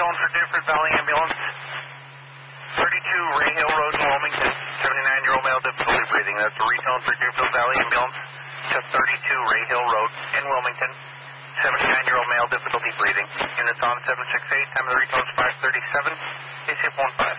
retone for Deerfoot Valley Ambulance. 32 Ray Hill Road in Wilmington. 79-year-old male, difficulty breathing. That's a retone for Deerfield Valley Ambulance to 32 Ray Hill Road in Wilmington. 79-year-old male, difficulty breathing. Units on 768. Time of the retone is 5:37. ACF 15.